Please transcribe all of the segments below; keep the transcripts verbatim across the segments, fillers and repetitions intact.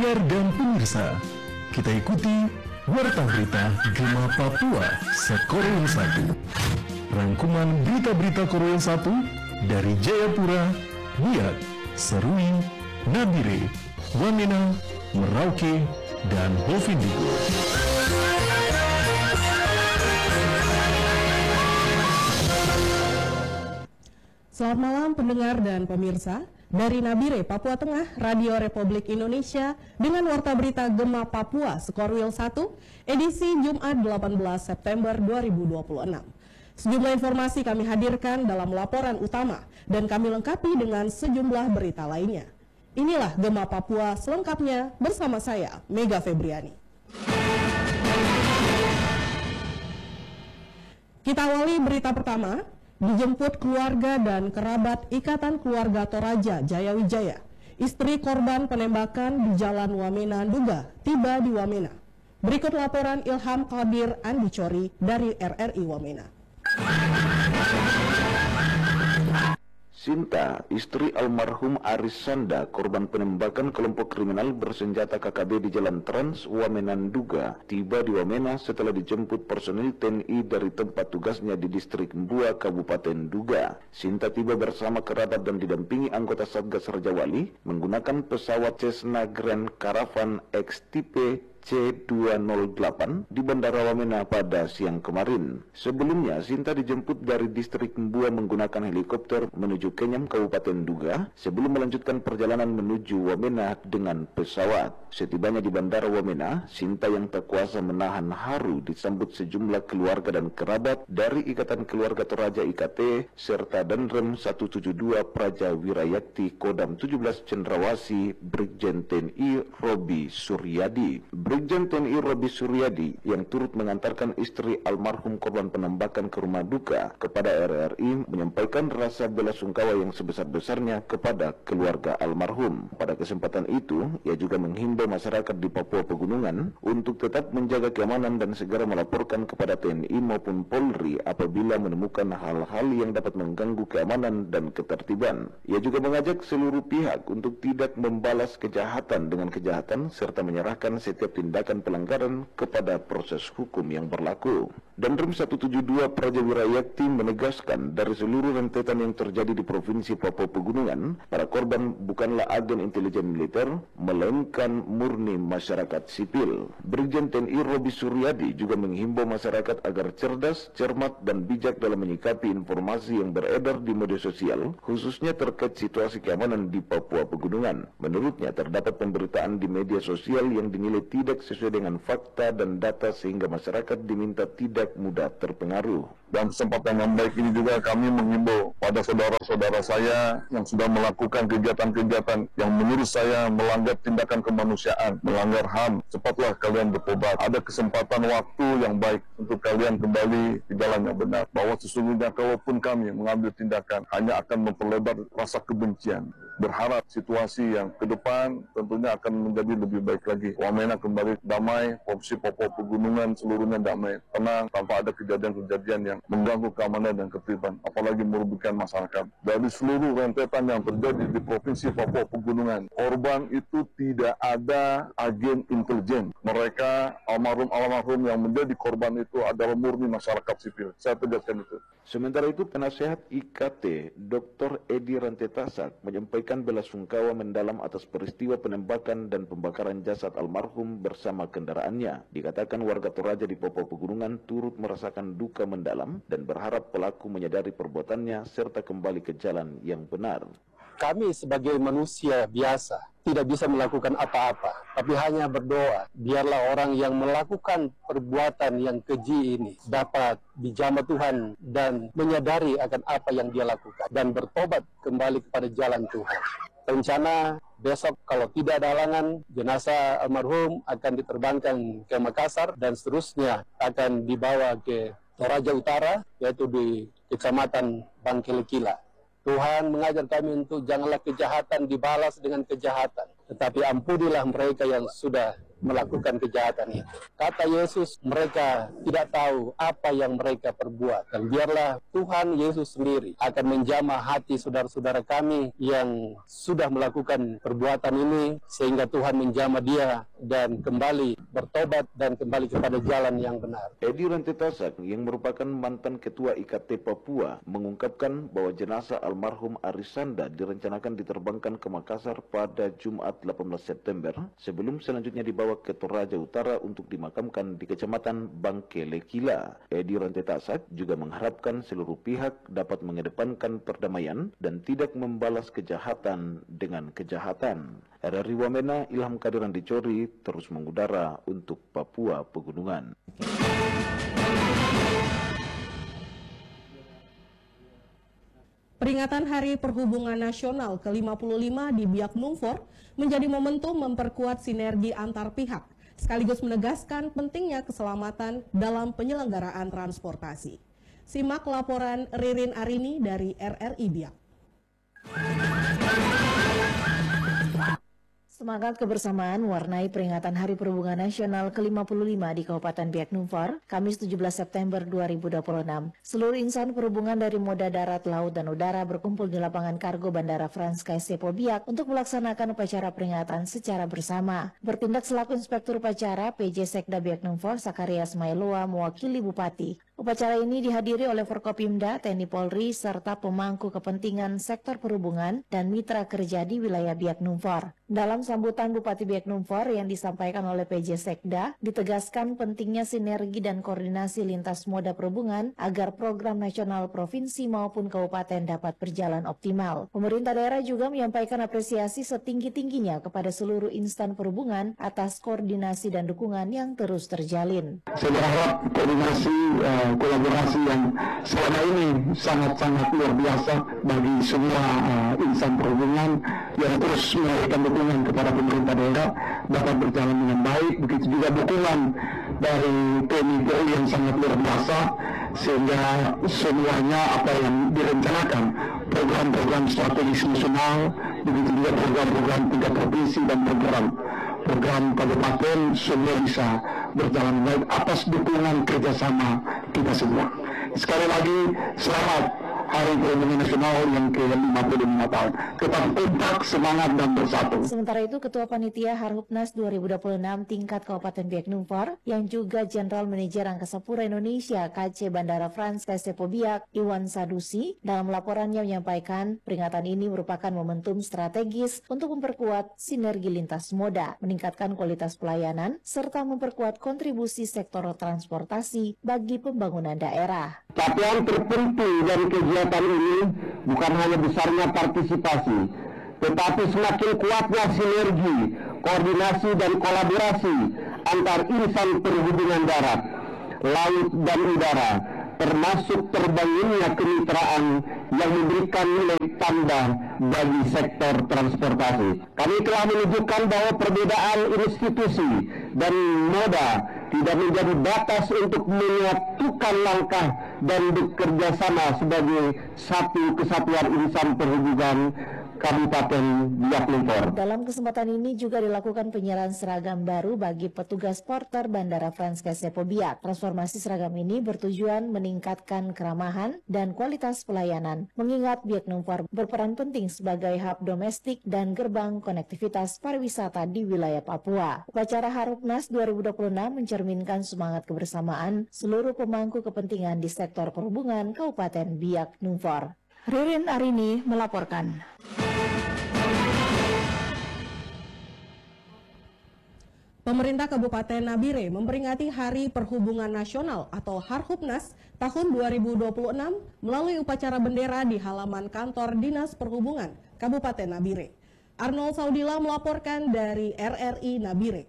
Pendengar dan pemirsa, kita ikuti Warta Berita Gema Papua Sekorwil satu. Rangkuman berita-berita Korwil satu dari Jayapura, Biak, Serui, Nabire, Wamena, Merauke, dan Bovendigul. Selamat malam pendengar dan pemirsa. Dari Nabire, Papua Tengah, Radio Republik Indonesia dengan Warta Berita Gema Papua Sekorwil satu, edisi Jumat delapan belas September dua ribu dua puluh enam. Sejumlah informasi kami hadirkan dalam laporan utama dan kami lengkapi dengan sejumlah berita lainnya. Inilah Gema Papua selengkapnya bersama saya, Mega Febriani. Kita awali berita pertama. Dijemput keluarga dan kerabat Ikatan Keluarga Toraja Jayawijaya. Istri korban penembakan di Jalan Wamena Nduga tiba di Wamena. Berikut laporan Ilham Qadir Andicori dari R R I Wamena. Sinta, istri almarhum Aris Sanda, korban penembakan kelompok kriminal bersenjata K K B di Jalan Trans Wamena Nduga, tiba di Wamena setelah dijemput personil T N I dari tempat tugasnya di distrik Mbua, Kabupaten Nduga. Sinta tiba bersama kerabat dan didampingi anggota Satgas Rajawali menggunakan pesawat Cessna Grand Caravan X tipe C dua nol delapan di Bandara Wamena pada siang kemarin. Sebelumnya, Sinta dijemput dari distrik Mbua menggunakan helikopter menuju Kenyam, Kabupaten Nduga, sebelum melanjutkan perjalanan menuju Wamena dengan pesawat. Setibanya di Bandara Wamena, Sinta yang tak kuasa menahan haru disambut sejumlah keluarga dan kerabat dari Ikatan Keluarga Toraja I K T serta Danrem seratus tujuh puluh dua Praja Wirayakti Kodam tujuh belas Cendrawasih Brigjen T N I Robi Suryadi. Brigjen T N I Robi Suryadi yang turut mengantarkan istri almarhum korban penembakan ke rumah duka kepada R R I menyampaikan rasa bela sungkawa yang sebesar-besarnya kepada keluarga almarhum. Pada kesempatan itu, ia juga menghimbau masyarakat di Papua Pegunungan untuk tetap menjaga keamanan dan segera melaporkan kepada T N I maupun Polri apabila menemukan hal-hal yang dapat mengganggu keamanan dan ketertiban. Ia juga mengajak seluruh pihak untuk tidak membalas kejahatan dengan kejahatan serta menyerahkan setiap tindakan pelanggaran kepada proses hukum yang berlaku. Danrem seratus tujuh puluh dua Praja Wirayakti menegaskan dari seluruh rentetan yang terjadi di Provinsi Papua Pegunungan, para korban bukanlah agen intelijen militer, melainkan murni masyarakat sipil. Brigjen T N I Robi Suryadi juga menghimbau masyarakat agar cerdas, cermat, dan bijak dalam menyikapi informasi yang beredar di media sosial, khususnya terkait situasi keamanan di Papua Pegunungan. Menurutnya, terdapat pemberitaan di media sosial yang dinilai tidak sesuai dengan fakta dan data sehingga masyarakat diminta tidak mudah terpengaruh. Dan kesempatan yang baik ini juga kami menghimbau pada saudara-saudara saya yang sudah melakukan kegiatan-kegiatan yang menurut saya melanggar tindakan kemanusiaan, melanggar H A M, cepatlah kalian bertobat. Ada kesempatan waktu yang baik untuk kalian kembali ke jalan yang benar. Bahwa sesungguhnya kalaupun kami mengambil tindakan hanya akan memperlebar rasa kebencian. Berharap situasi yang ke depan tentunya akan menjadi lebih baik lagi. Wamena kembali damai, Provinsi Papua Pegunungan seluruhnya damai, tenang, tanpa ada kejadian-kejadian yang mengganggu keamanan dan ketertiban, apalagi merugikan masyarakat. Dari seluruh rentetan yang terjadi di Provinsi Papua Pegunungan, korban itu tidak ada agen intelijen. Mereka almarhum-almarhum yang menjadi korban itu adalah murni masyarakat sipil. Saya tegaskan itu. Sementara itu, penasehat I K T, Doktor Edi Rantetasak, menyampaikan bela sungkawa mendalam atas peristiwa penembakan dan pembakaran jasad almarhum bersama kendaraannya. Dikatakan warga Toraja di Papua Pegunungan turut merasakan duka mendalam dan berharap pelaku menyadari perbuatannya serta kembali ke jalan yang benar. Kami sebagai manusia biasa tidak bisa melakukan apa-apa, tapi hanya berdoa, biarlah orang yang melakukan perbuatan yang keji ini dapat dijamah Tuhan dan menyadari akan apa yang dia lakukan dan bertobat kembali kepada jalan Tuhan. Rencana besok kalau tidak ada halangan, jenazah almarhum akan diterbangkan ke Makassar dan seterusnya akan dibawa ke Toraja Utara, yaitu di Kecamatan Bangkelekila. Tuhan mengajar kami untuk janganlah kejahatan dibalas dengan kejahatan, tetapi ampunilah mereka yang sudah melakukan kejahatan itu. Kata Yesus, mereka tidak tahu apa yang mereka perbuat. Dan biarlah Tuhan Yesus sendiri akan menjamah hati saudara-saudara kami yang sudah melakukan perbuatan ini, sehingga Tuhan menjamah dia dan kembali bertobat dan kembali kepada jalan yang benar. Edi Rantetasak yang merupakan mantan Ketua I K T Papua mengungkapkan bahwa jenazah almarhum Arisanda direncanakan diterbangkan ke Makassar pada Jumat delapan belas September sebelum selanjutnya dibawa ke Toraja Utara untuk dimakamkan di Kecamatan Bangkelekila. Edi Rantetasak juga mengharapkan seluruh pihak dapat mengedepankan perdamaian dan tidak membalas kejahatan dengan kejahatan. R R I Wamena, Ilham Kadiran Dicori terus mengudara untuk Papua Pegunungan. Peringatan Hari Perhubungan Nasional ke lima puluh lima di Biak Numfor menjadi momentum memperkuat sinergi antar pihak, sekaligus menegaskan pentingnya keselamatan dalam penyelenggaraan transportasi. Simak laporan Ririn Arini dari R R I Biak. Semangat kebersamaan mewarnai peringatan Hari Perhubungan Nasional ke lima puluh lima di Kabupaten Biak Numfor, Kamis tujuh belas September dua ribu dua puluh enam. Seluruh insan perhubungan dari moda darat, laut, dan udara berkumpul di lapangan kargo Bandara Frans K S Sepo Biak untuk melaksanakan upacara peringatan secara bersama. Bertindak selaku Inspektur Upacara P J Sekda Biak Numfor, Sakarias Mailoa, mewakili Bupati. Upacara ini dihadiri oleh Forkopimda, T N I Polri, serta pemangku kepentingan sektor perhubungan dan mitra kerja di wilayah Biak Numfor. Dalam sambutan Bupati Biak Numfor yang disampaikan oleh P J Sekda, ditegaskan pentingnya sinergi dan koordinasi lintas moda perhubungan agar program nasional provinsi maupun kabupaten dapat berjalan optimal. Pemerintah daerah juga menyampaikan apresiasi setinggi-tingginya kepada seluruh instan perhubungan atas koordinasi dan dukungan yang terus terjalin. Saya berharap koordinasi, uh, kolaborasi yang selama ini sangat-sangat luar biasa bagi semua uh, insan perhubungan yang terus memberikan dukungan kepada pemerintah daerah dapat berjalan dengan baik. Begitu juga dukungan dari T N I Polri yang sangat luar biasa, sehingga semuanya apa yang direncanakan, program-program strategis nasional, begitu juga program-program tingkat provinsi dan program program kabupaten semua bisa berjalan baik atas dukungan kerjasama kita semua. Sekali lagi selamat Hari Perhubungan Nasional yang ke lima puluh lima tahun. Tetap kompak, semangat, dan bersatu. Sementara itu, Ketua Panitia Harhubnas dua ribu dua puluh enam tingkat Kabupaten Biak Numfor, yang juga Jenderal Manajer Angkasa Pura Indonesia K C Bandara Frans K S Sepo Biak, Iwan Sadusi, dalam laporannya menyampaikan peringatan ini merupakan momentum strategis untuk memperkuat sinergi lintas moda, meningkatkan kualitas pelayanan, serta memperkuat kontribusi sektor transportasi bagi pembangunan daerah. Tapi yang terpenting dari kegiatan ini bukan hanya besarnya partisipasi, tetapi semakin kuatnya sinergi, koordinasi, dan kolaborasi antar insan perhubungan darat, laut, dan udara, termasuk terbangunnya kemitraan yang memberikan nilai tambah bagi sektor transportasi. Kami telah menunjukkan bahwa perbedaan institusi dan moda tidak menjadi batas untuk menyatukan langkah dan bekerja sama sebagai satu kesatuan insan perhubungan Kabupaten Biak Numfor. Dalam kesempatan ini juga dilakukan penyerahan seragam baru bagi petugas porter Bandara Frans K S Sepo Biak. Transformasi seragam ini bertujuan meningkatkan keramahan dan kualitas pelayanan, mengingat Biak Numfor berperan penting sebagai hub domestik dan gerbang konektivitas pariwisata di wilayah Papua. Upacara Harhubnas dua ribu dua puluh enam mencerminkan semangat kebersamaan seluruh pemangku kepentingan di sektor perhubungan Kabupaten Biak Numfor. Ririn Arini melaporkan. Pemerintah Kabupaten Nabire memperingati Hari Perhubungan Nasional atau Harhubnas tahun dua ribu dua puluh enam melalui upacara bendera di halaman kantor Dinas Perhubungan Kabupaten Nabire. Arnold Saudila melaporkan dari R R I Nabire.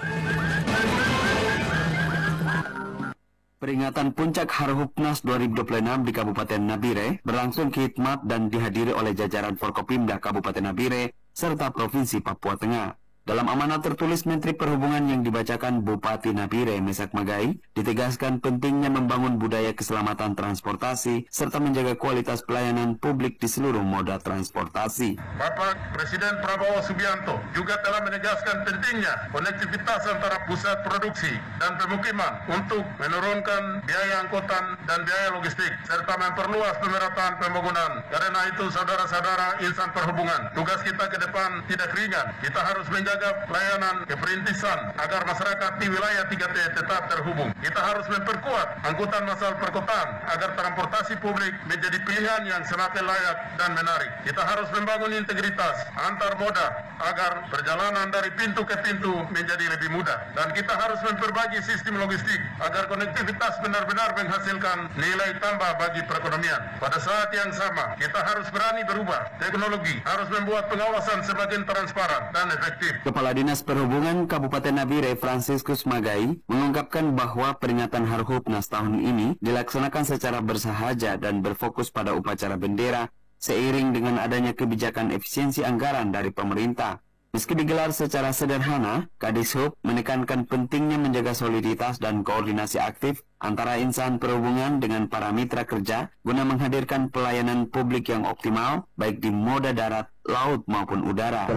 Peringatan Puncak Harhubnas dua ribu dua puluh enam di Kabupaten Nabire berlangsung khidmat dan dihadiri oleh jajaran Forkopimda Kabupaten Nabire serta Provinsi Papua Tengah. Dalam amanat tertulis Menteri Perhubungan yang dibacakan Bupati Nabire Mesak Magai, ditegaskan pentingnya membangun budaya keselamatan transportasi serta menjaga kualitas pelayanan publik di seluruh moda transportasi. Bapak Presiden Prabowo Subianto juga telah menegaskan pentingnya konektivitas antara pusat produksi dan pemukiman untuk menurunkan biaya angkutan dan biaya logistik serta memperluas pemerataan pembangunan. Karena itu saudara-saudara insan perhubungan, tugas kita ke depan tidak ringan. Kita harus menjaga pelayanan keperintisan agar masyarakat di wilayah tiga T tetap terhubung. Kita harus memperkuat angkutan massal perkotaan agar transportasi publik menjadi pilihan yang semakin layak dan menarik. Kita harus membangun integritas antar moda agar perjalanan dari pintu ke pintu menjadi lebih mudah. Dan kita harus memperbagi sistem logistik agar konektivitas benar-benar menghasilkan nilai tambah bagi perekonomian. Pada saat yang sama, kita harus berani berubah. Teknologi harus membuat pengawasan semakin transparan dan efektif. Kepala Dinas Perhubungan Kabupaten Nabire Franciscus Magai mengungkapkan bahwa peringatan Harhubnas tahun ini dilaksanakan secara bersahaja dan berfokus pada upacara bendera seiring dengan adanya kebijakan efisiensi anggaran dari pemerintah. Meski digelar secara sederhana, Kadishub menekankan pentingnya menjaga soliditas dan koordinasi aktif antara insan perhubungan dengan para mitra kerja guna menghadirkan pelayanan publik yang optimal baik di moda darat, laut maupun udara.